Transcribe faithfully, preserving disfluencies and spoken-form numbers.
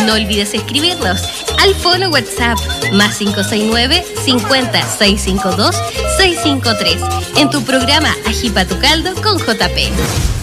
No olvides escribirnos al fono WhatsApp más cinco seis nueve, cincuenta, seiscientos cincuenta y dos, seiscientos cincuenta y tres en tu programa Ajipa tu Caldo con J P.